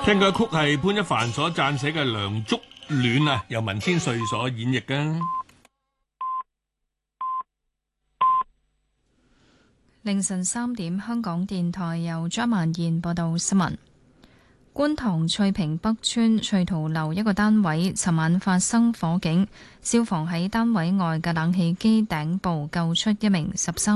聽嘅曲係潘一凡所撰寫嘅《梁祝戀》啊，由文千歲所演繹嘅。 凌晨3點，香港電台由張曼燕報道新聞。觀塘翠屏北村翠桃樓一個單位尋晚發生火警，消防喺單位外嘅冷氣機頂部救出一名13